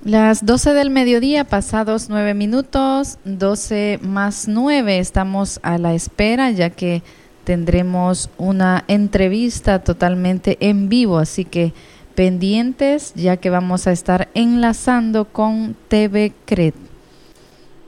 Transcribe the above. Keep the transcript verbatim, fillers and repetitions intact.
Las doce del mediodía, pasados nueve minutos, doce más nueve, estamos a la espera ya que tendremos una entrevista totalmente en vivo, así que pendientes ya que vamos a estar enlazando con T V Creta.